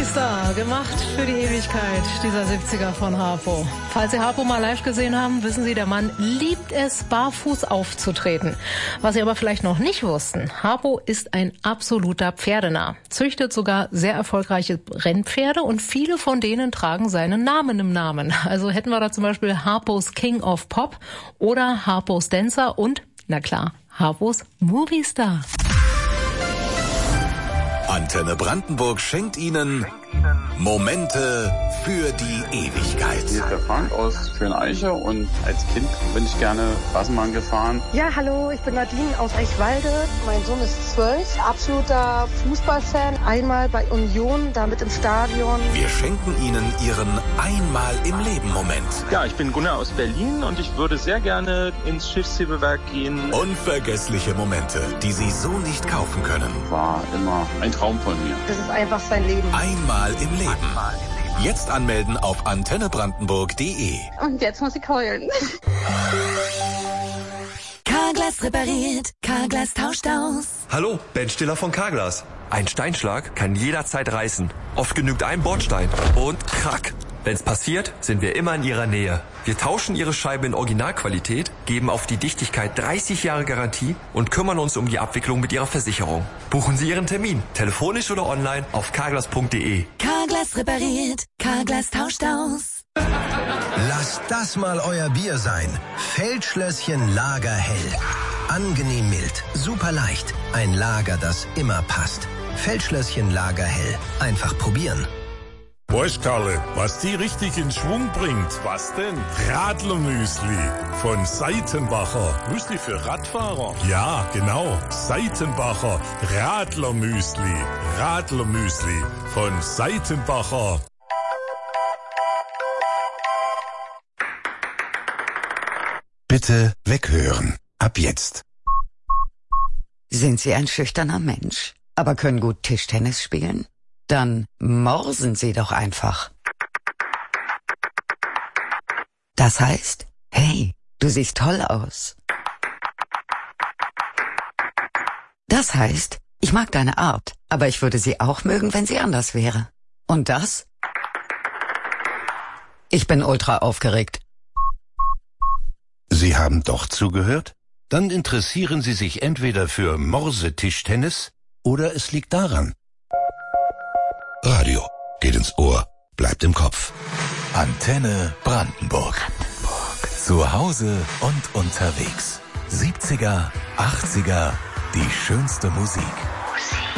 Movistar, gemacht für die Ewigkeit, dieser 70er von Harpo. Falls Sie Harpo mal live gesehen haben, wissen Sie, der Mann liebt es, barfuß aufzutreten. Was Sie aber vielleicht noch nicht wussten, Harpo ist ein absoluter Pferdenarr, züchtet sogar sehr erfolgreiche Rennpferde und viele von denen tragen seinen Namen im Namen. Also hätten wir da zum Beispiel Harpos King of Pop oder Harpos Dancer und, na klar, Harpos Movistar. Antenne Brandenburg schenkt Ihnen Momente für die Ewigkeit. Hier ist der Frank aus Schöneiche und als Kind bin ich gerne Straßenbahn gefahren. Ja, hallo, ich bin Nadine aus Eichwalde. Mein Sohn ist 12, absoluter Fußballfan. Einmal bei Union, damit im Stadion. Wir schenken Ihnen Ihren Einmal-im-Leben-Moment. Ja, ich bin Gunnar aus Berlin und ich würde sehr gerne ins Schiffshebewerk gehen. Unvergessliche Momente, die Sie so nicht kaufen können. War immer ein Traum von mir. Das ist einfach sein Leben. Einmal im Leben. Jetzt anmelden auf antennebrandenburg.de. Und jetzt muss ich heulen. Carglass repariert, Carglass tauscht aus. Hallo, Ben Stiller von Carglass. Ein Steinschlag kann jederzeit reißen. Oft genügt ein Bordstein und krack. Wenn's passiert, sind wir immer in Ihrer Nähe. Wir tauschen Ihre Scheibe in Originalqualität, geben auf die Dichtigkeit 30 Jahre Garantie und kümmern uns um die Abwicklung mit Ihrer Versicherung. Buchen Sie Ihren Termin, telefonisch oder online auf carglass.de. Carglass repariert, Carglass tauscht aus. Lasst das mal euer Bier sein. Feldschlösschen Lagerhell. Angenehm mild, super leicht. Ein Lager, das immer passt. Feldschlösschen Lagerhell. Einfach probieren. Weißt, Karle, was die richtig in Schwung bringt? Was denn? Radlermüsli von Seitenbacher. Müsli für Radfahrer? Ja, genau. Seitenbacher Radlermüsli. Radlermüsli von Seitenbacher. Bitte weghören. Ab jetzt. Sind Sie ein schüchterner Mensch, aber können gut Tischtennis spielen? Dann morsen Sie doch einfach. Das heißt, hey, du siehst toll aus. Das heißt, ich mag deine Art, aber ich würde sie auch mögen, wenn sie anders wäre. Und das? Ich bin ultra aufgeregt. Sie haben doch zugehört? Dann interessieren Sie sich entweder für Morsetischtennis oder es liegt daran. Radio geht ins Ohr, bleibt im Kopf. Antenne Brandenburg. Zu Hause und unterwegs. 70er, 80er, die schönste Musik.